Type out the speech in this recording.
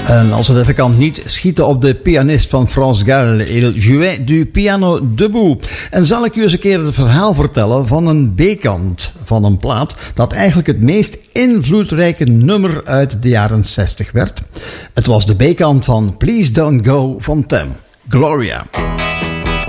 En als het even kan, niet schieten op de pianist van France Gall, Il jouait du piano debout. En zal ik u eens een keer het verhaal vertellen van een B-kant van een plaat dat eigenlijk het meest invloedrijke nummer uit de jaren 60 werd. Het was de B-kant van Please Don't Go van Them, Gloria.